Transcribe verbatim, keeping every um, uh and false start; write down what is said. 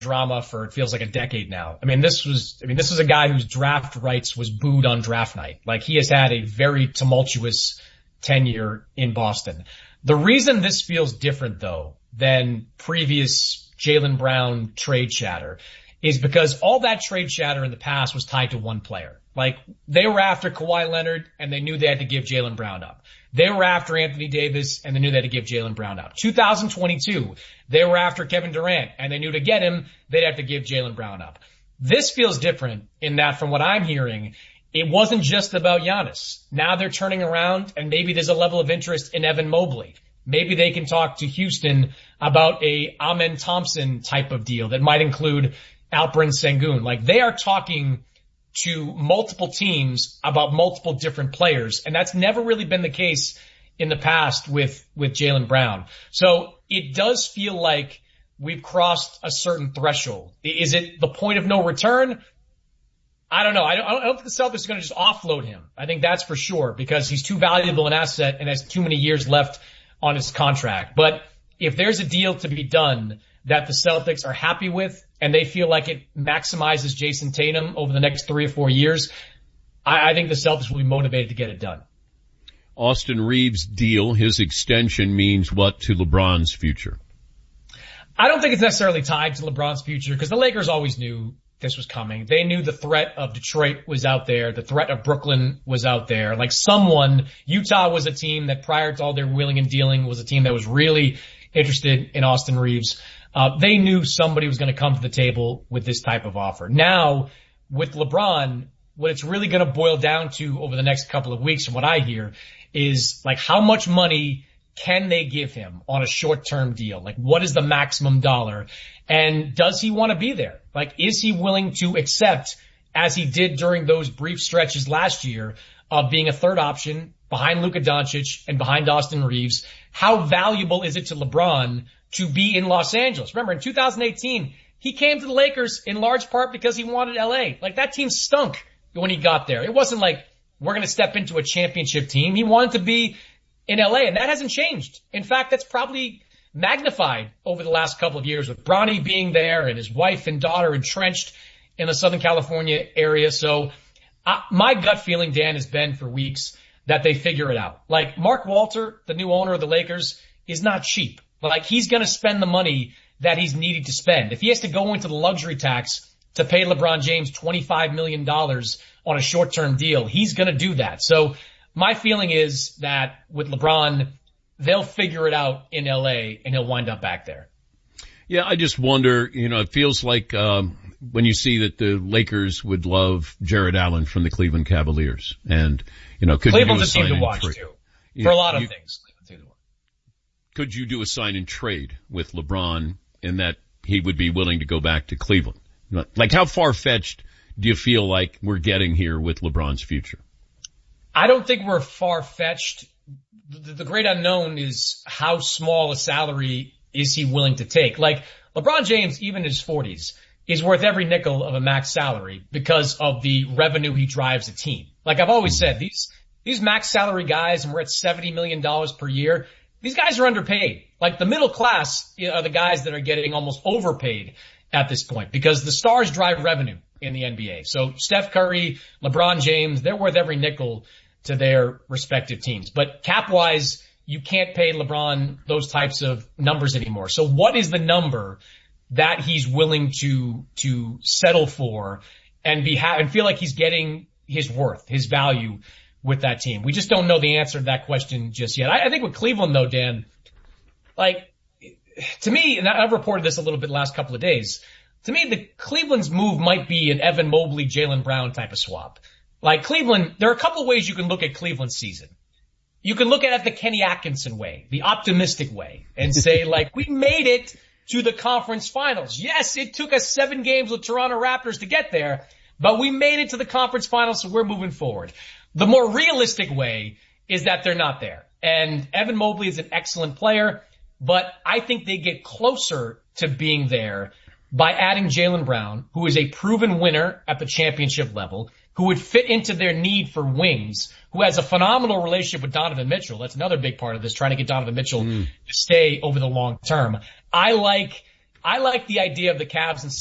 drama for it feels like a decade now. I mean, this was, I mean, this was a guy whose draft rights was booed on draft night. Like, he has had a very tumultuous tenure in Boston. The reason this feels different, though, than previous Jaylen Brown trade chatter is because all that trade chatter in the past was tied to one player. Like, they were after Kawhi Leonard and they knew they had to give Jaylen Brown up. They were after Anthony Davis and they knew they had to give Jaylen Brown up. two thousand twenty-two, they were after Kevin Durant and they knew to get him, they'd have to give Jaylen Brown up. This feels different in that, from what I'm hearing, it wasn't just about Giannis. Now they're turning around and maybe there's a level of interest in Evan Mobley. Maybe they can talk to Houston about a Amen Thompson type of deal that might include Alperen Sengun. Like, they are talking to multiple teams about multiple different players, and that's never really been the case in the past with, with Jaylen Brown. So it does feel like we've crossed a certain threshold. Is it the point of no return? I don't know. I don't, I don't think the Celtics are going to just offload him. I think that's for sure, because he's too valuable an asset and has too many years left on his contract. But if there's a deal to be done that the Celtics are happy with and they feel like it maximizes Jason Tatum over the next three or four years, I, I think the Celtics will be motivated to get it done. Austin Reeves' deal, his extension, means what to LeBron's future? I don't think it's necessarily tied to LeBron's future, because the Lakers always knew this was coming. They knew the threat of Detroit was out there. The threat of Brooklyn was out there. Like, someone, Utah was a team that prior to all their wheeling and dealing was a team that was really interested in Austin Reeves. Uh, they knew somebody was going to come to the table with this type of offer. Now, with LeBron, what it's really going to boil down to over the next couple of weeks, from what I hear, is like, how much money can they give him on a short-term deal? Like, what is the maximum dollar? And does he want to be there? Like, is he willing to accept, as he did during those brief stretches last year, of being a third option behind Luka Doncic and behind Austin Reeves? How valuable is it to LeBron to be in Los Angeles? Remember, in two thousand eighteen, he came to the Lakers in large part because he wanted L A. Like, that team stunk when he got there. It wasn't like, we're going to step into a championship team. He wanted to be in L A, and that hasn't changed. In fact, that's probably magnified over the last couple of years, with Bronny being there and his wife and daughter entrenched in the Southern California area. So uh, my gut feeling, Dan, has been for weeks that they figure it out. Like, Mark Walter, the new owner of the Lakers, is not cheap. Like, he's going to spend the money that he's needed to spend. If he has to go into the luxury tax to pay LeBron James twenty-five million dollars on a short-term deal, he's going to do that. So my feeling is that with LeBron, they'll figure it out in L A and he'll wind up back there. Yeah, I just wonder, you know, it feels like um when you see that the Lakers would love Jared Allen from the Cleveland Cavaliers. And, you know, could Cleveland's you do a, a team to watch, too, for a lot of you, things. Could you do a sign and trade with LeBron in that he would be willing to go back to Cleveland? Like, how far-fetched do you feel like we're getting here with LeBron's future? I don't think we're far-fetched. The, the great unknown is how small a salary is he willing to take. Like, LeBron James, even in his forties, is worth every nickel of a max salary because of the revenue he drives a team. Like I've always said, these, these max salary guys, and we're at seventy million dollars per year, these guys are underpaid. Like, the middle class are the guys that are getting almost overpaid at this point, because the stars drive revenue in the N B A. So Steph Curry, LeBron James, they're worth every nickel to their respective teams. But cap-wise, you can't pay LeBron those types of numbers anymore. So what is the number that he's willing to, to settle for and be, ha- and feel like he's getting his worth, his value with that team? We just don't know the answer to that question just yet. I, I think with Cleveland, though, Dan, like, to me, and I've reported this a little bit the last couple of days, to me, the Cleveland's move might be an Evan Mobley, Jaylen Brown type of swap. Like, Cleveland, there are a couple of ways you can look at Cleveland's season. You can look at it the Kenny Atkinson way, the optimistic way, and say, like, we made it to the conference finals. Yes, it took us seven games with Toronto Raptors to get there, but we made it to the conference finals, so we're moving forward. The more realistic way is that they're not there. And Evan Mobley is an excellent player, but I think they get closer to being there by adding Jaylen Brown, who is a proven winner at the championship level, who would fit into their need for wings, who has a phenomenal relationship with Donovan Mitchell. That's another big part of this, trying to get Donovan Mitchell mm. to stay over the long term. I like I like the idea of the Cavs and